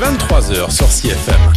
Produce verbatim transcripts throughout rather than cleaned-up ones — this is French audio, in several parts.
vingt-trois heures sur C F M.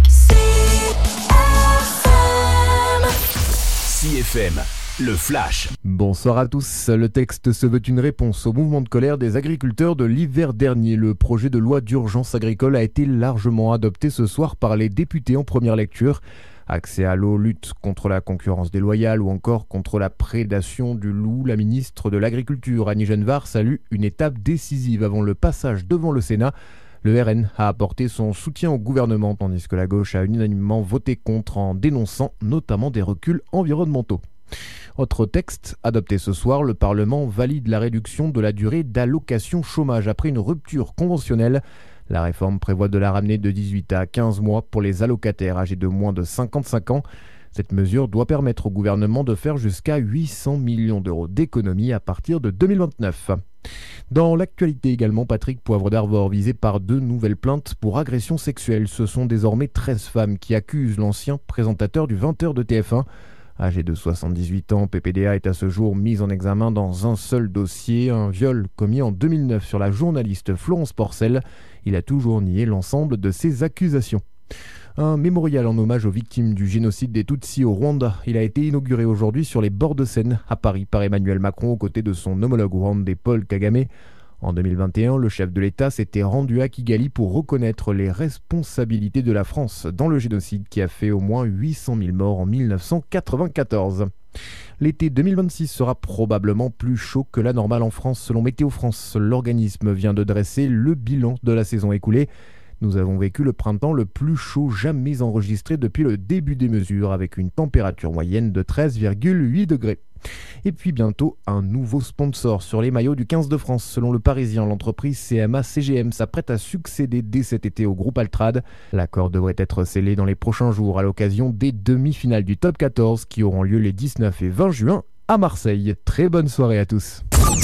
C F M, le flash. Bonsoir à tous. Le texte se veut une réponse au mouvement de colère des agriculteurs de l'hiver dernier. Le projet de loi d'urgence agricole a été largement adopté ce soir par les députés en première lecture. Accès à l'eau, lutte contre la concurrence déloyale ou encore contre la prédation du loup, la ministre de l'Agriculture, Annie Genevard, salue une étape décisive avant le passage devant le Sénat. Le R N a apporté son soutien au gouvernement, tandis que la gauche a unanimement voté contre en dénonçant notamment des reculs environnementaux. Autre texte, adopté ce soir, le Parlement valide la réduction de la durée d'allocation chômage après une rupture conventionnelle. La réforme prévoit de la ramener de dix-huit à quinze mois pour les allocataires âgés de moins de cinquante-cinq ans. Cette mesure doit permettre au gouvernement de faire jusqu'à huit cents millions d'euros d'économies à partir de deux mille vingt-neuf. Dans l'actualité également, Patrick Poivre d'Arvor visé par deux nouvelles plaintes pour agression sexuelle. Ce sont désormais treize femmes qui accusent l'ancien présentateur du vingt heures de T F un. Âgé de soixante-dix-huit ans, P P D A est à ce jour mis en examen dans un seul dossier, un viol commis en deux mille neuf sur la journaliste Florence Porcel. Il a toujours nié l'ensemble de ces accusations. Un mémorial en hommage aux victimes du génocide des Tutsis au Rwanda. Il a été inauguré aujourd'hui sur les bords de Seine, à Paris, par Emmanuel Macron, aux côtés de son homologue rwandais Paul Kagame. En deux mille vingt et un, le chef de l'État s'était rendu à Kigali pour reconnaître les responsabilités de la France dans le génocide qui a fait au moins huit cent mille morts en mille neuf cent quatre-vingt-quatorze. L'été deux mille vingt-six sera probablement plus chaud que la normale en France selon Météo France. L'organisme vient de dresser le bilan de la saison écoulée. Nous avons vécu le printemps le plus chaud jamais enregistré depuis le début des mesures, avec une température moyenne de treize virgule huit degrés. Et puis bientôt, un nouveau sponsor sur les maillots du quinze de France. Selon le Parisien, l'entreprise C M A C G M s'apprête à succéder dès cet été au groupe Altrad. L'accord devrait être scellé dans les prochains jours à l'occasion des demi-finales du Top quatorze qui auront lieu les dix-neuf et vingt juin à Marseille. Très bonne soirée à tous.